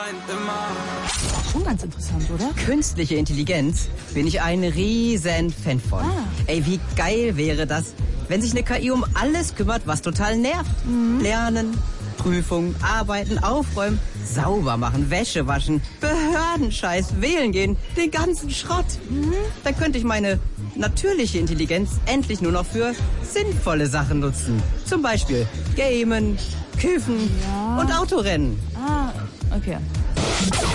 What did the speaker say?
Schon ganz interessant, oder? Künstliche Intelligenz bin ich ein riesen Fan von. Ey, wie geil wäre das, wenn sich eine KI um alles kümmert, was total nervt. Lernen, Prüfungen, arbeiten, aufräumen, sauber machen, Wäsche waschen, Behördenscheiß, wählen gehen, den ganzen Schrott. Dann könnte ich meine natürliche Intelligenz endlich nur noch für sinnvolle Sachen nutzen. Zum Beispiel Gamen, Kiffen und Autorennen. Ah, okay.